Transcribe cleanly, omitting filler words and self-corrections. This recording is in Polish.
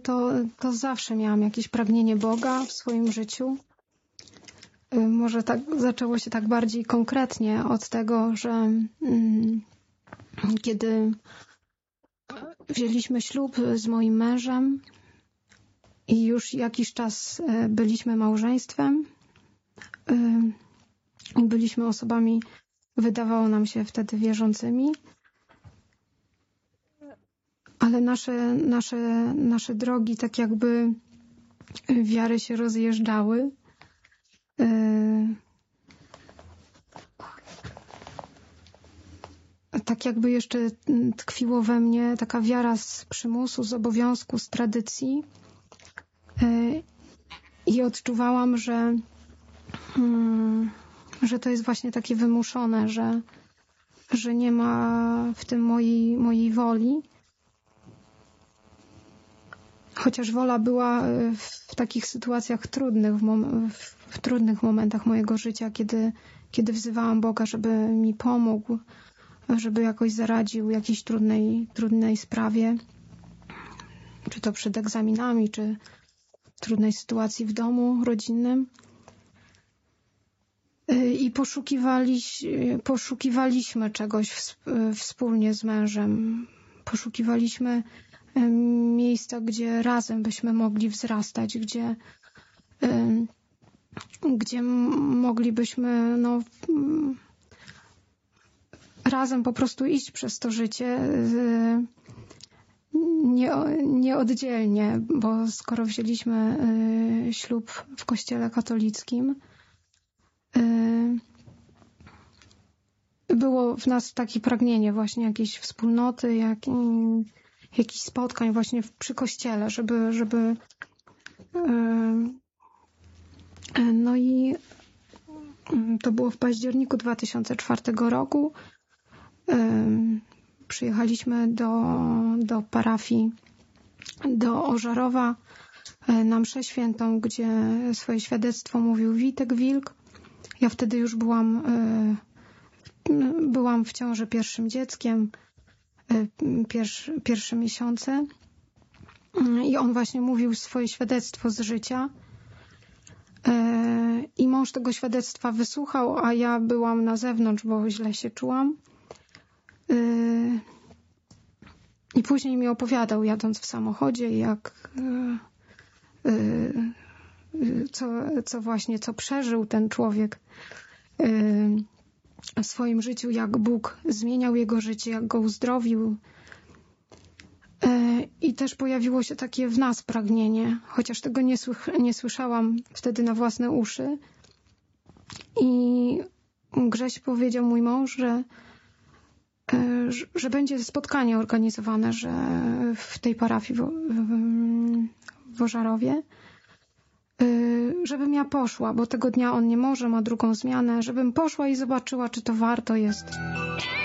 to zawsze miałam jakieś pragnienie Boga w swoim życiu. Może tak zaczęło się tak bardziej konkretnie od tego, że kiedy wzięliśmy ślub z moim mężem i już jakiś czas byliśmy małżeństwem i byliśmy osobami, wydawało nam się wtedy wierzącymi, ale nasze drogi tak jakby wiary się rozjeżdżały. Tak jakby jeszcze tkwiło we mnie taka wiara z przymusu, z obowiązku, z tradycji. I odczuwałam, że to jest właśnie takie wymuszone, że nie ma w tym mojej woli. Chociaż wola była w takich sytuacjach trudnych, w trudnych momentach mojego życia, kiedy wzywałam Boga, żeby mi pomógł, żeby jakoś zaradził jakiejś trudnej sprawie, czy to przed egzaminami, czy w trudnej sytuacji w domu rodzinnym. I poszukiwaliśmy czegoś wspólnie z mężem. Poszukiwaliśmy miejsca, gdzie razem byśmy mogli wzrastać, gdzie moglibyśmy razem po prostu iść przez to życie nieoddzielnie, bo skoro wzięliśmy ślub w kościele katolickim, było w nas takie pragnienie właśnie jakiejś wspólnoty, jakichś spotkań właśnie przy kościele, żeby no i to było w październiku 2004 roku. Przyjechaliśmy do parafii, do Ożarowa na mszę świętą, gdzie swoje świadectwo mówił Witek Wilk. Ja wtedy już byłam w ciąży pierwszym dzieckiem, pierwsze miesiące. I on właśnie mówił swoje świadectwo z życia. I mąż tego świadectwa wysłuchał, a ja byłam na zewnątrz, bo źle się czułam. I później mi opowiadał, jadąc w samochodzie, co przeżył ten człowiek w swoim życiu, jak Bóg zmieniał jego życie, jak go uzdrowił. I też pojawiło się takie w nas pragnienie, chociaż tego nie słyszałam wtedy na własne uszy. I Grześ powiedział, mój mąż, że będzie spotkanie organizowane, że w tej parafii w Ożarowie, żebym ja poszła, bo tego dnia on nie może, ma drugą zmianę, żebym poszła i zobaczyła, czy to warto jest.